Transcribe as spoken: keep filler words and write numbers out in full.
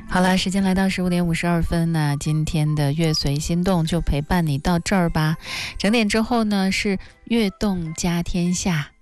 好了，时间来到十五点五十二分，那今天的乐随心动就陪伴你到这儿吧。整点之后呢是悦动家天下。